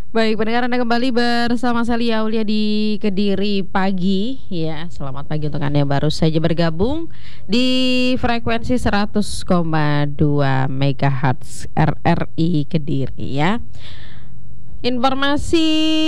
Baik, pendengar Anda kembali bersama saya Aulia di Kediri Pagi. Ya, selamat pagi untuk Anda yang baru saja bergabung di frekuensi 100,2 MHz RRI Kediri ya. Informasi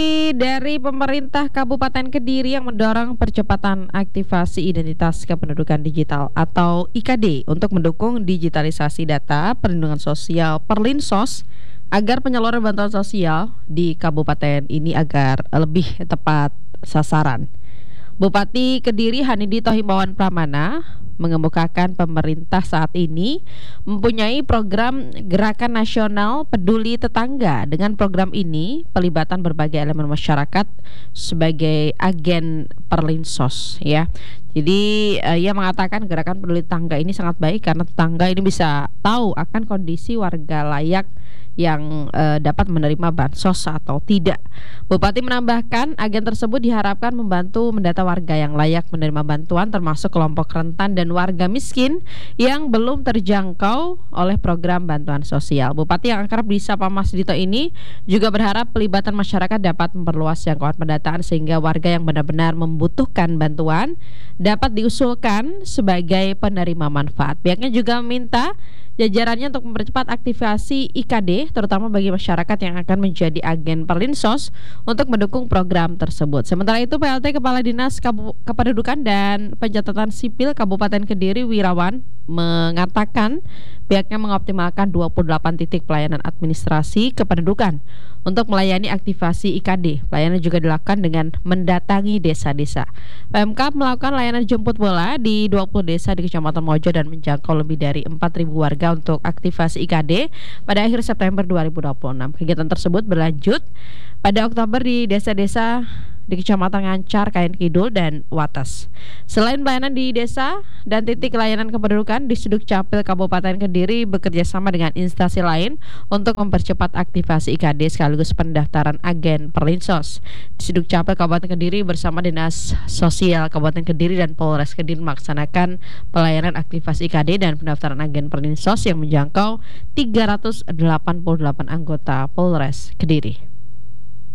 dari pemerintah Kabupaten Kediri yang mendorong percepatan aktivasi identitas kependudukan digital atau IKD untuk mendukung digitalisasi data perlindungan sosial Perlinsos agar penyaluran bantuan sosial di kabupaten ini agar lebih tepat sasaran. Bupati Kediri Hanidi Tohimawan Pramana mengemukakan pemerintah saat ini mempunyai program Gerakan Nasional Peduli Tetangga. Dengan program ini, pelibatan berbagai elemen masyarakat sebagai agen perlinsos ya. Jadi ia mengatakan gerakan peduli tetangga ini sangat baik karena tetangga ini bisa tahu akan kondisi warga layak yang dapat menerima bansos atau tidak. Bupati menambahkan agen tersebut diharapkan membantu mendata warga yang layak menerima bantuan termasuk kelompok rentan dan warga miskin yang belum terjangkau oleh program bantuan sosial. Bupati yang akrab disapa Mas Dito ini juga berharap pelibatan masyarakat dapat memperluas jangkauan pendataan sehingga warga yang benar-benar membutuhkan bantuan dapat diusulkan sebagai penerima manfaat. Pihaknya juga meminta jajarannya untuk mempercepat aktivasi IKD terutama bagi masyarakat yang akan menjadi agen Perlinsos untuk mendukung program tersebut. Sementara itu PLT Kepala Dinas Kependudukan dan Pencatatan Sipil Kabupaten Kediri Wirawan mengatakan pihaknya mengoptimalkan 28 titik pelayanan administrasi kependudukan untuk melayani aktivasi IKD. Pelayanan juga dilakukan dengan mendatangi desa-desa. Pemkab melakukan layanan jemput bola di 20 desa di Kecamatan Mojo dan menjangkau lebih dari 4.000 warga untuk aktivasi IKD pada akhir September 2026. Kegiatan tersebut berlanjut pada Oktober di desa-desa di Kecamatan Ngancar, Kayen Kidul, dan Wates. Selain pelayanan di desa dan titik layanan kependudukan, Disduk Capil Kabupaten Kediri bekerja sama dengan instansi lain untuk mempercepat aktivasi IKD sekaligus pendaftaran agen Perlinsos. Disduk Capil Kabupaten Kediri bersama Dinas Sosial Kabupaten Kediri dan Polres Kediri melaksanakan pelayanan aktivasi IKD dan pendaftaran agen Perlinsos yang menjangkau 388 anggota Polres Kediri.